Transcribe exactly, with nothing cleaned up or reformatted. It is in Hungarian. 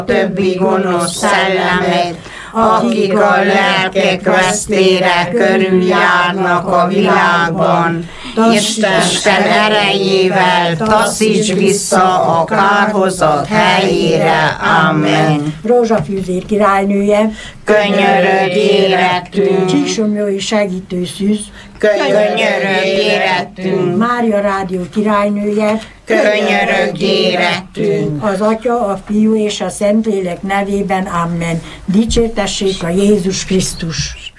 többi gonosz szellemet, akik a lelkek vesztére körüljárnak a világban. Isten erejével taszíts vissza a kárhozat helyére. Amen. Rózsafűzér királynője, Könyörögj érettünk. Csíksomlyói segítő szűz, Könyörögj érettünk. Mária rádió királynője, Könyörögj érettünk. az Atya, a Fiú és a Szentlélek nevében. Amen. Dicsértessék a Jézus Krisztus.